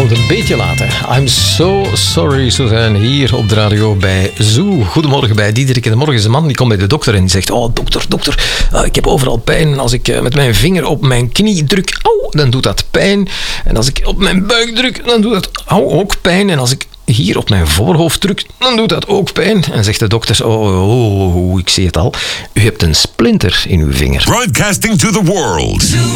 komt een beetje later. I'm so sorry, Suzanne, hier op de radio bij Zoo. Goedemorgen bij Diederik. En morgen is een man die komt bij de dokter en die zegt: oh, dokter, ik heb overal pijn. Als ik met mijn vinger op mijn knie druk, dan doet dat pijn. En als ik op mijn buik druk, dan doet dat ook pijn. En als ik hier op mijn voorhoofd druk, dan doet dat ook pijn. En zegt de dokter: oh, ik zie het al. U hebt een splinter in uw vinger. Broadcasting to the world.